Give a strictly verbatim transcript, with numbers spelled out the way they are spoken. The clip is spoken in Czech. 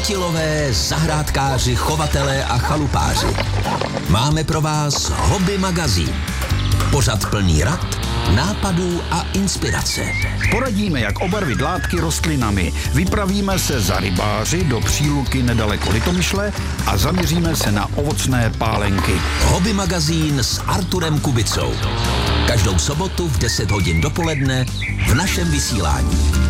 Chytilové, zahrádkáři, chovatelé a chalupáři. Máme pro vás Hobby magazín. Pořad plný rad, nápadů a inspirace. Poradíme, jak obarvit látky rostlinami. Vypravíme se za rybáři do Příluky nedaleko Litomyšle a zaměříme se na ovocné pálenky. Hobby magazín s Arturem Kubicou. Každou sobotu v deset hodin dopoledne v našem vysílání.